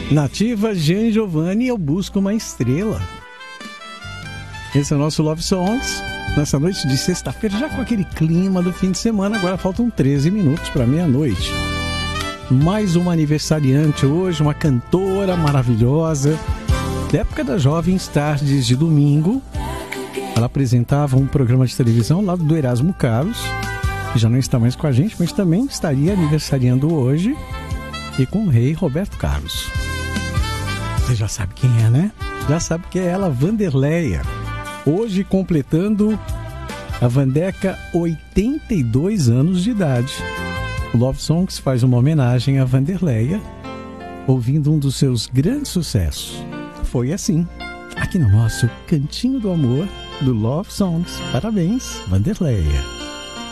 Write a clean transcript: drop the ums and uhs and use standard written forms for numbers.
Nativa, Jean Giovanni, Eu Busco Uma Estrela. Esse é o nosso Love Songs, nessa noite de sexta-feira, já com aquele clima do fim de semana. Agora faltam 13 minutos para meia-noite. Mais uma aniversariante hoje, uma cantora maravilhosa, da época das Jovens Tardes de domingo. Ela apresentava um programa de televisão lá do Erasmo Carlos, que já não está mais com a gente, mas também estaria aniversariando hoje, e com o rei Roberto Carlos. Você já sabe quem é, né? Já sabe que é ela, Wanderleia. Hoje completando a Wandeca 82 anos de idade. O Love Songs faz uma homenagem a Wanderleia, ouvindo um dos seus grandes sucessos. Foi assim, aqui no nosso Cantinho do Amor do Love Songs. Parabéns, Wanderleia.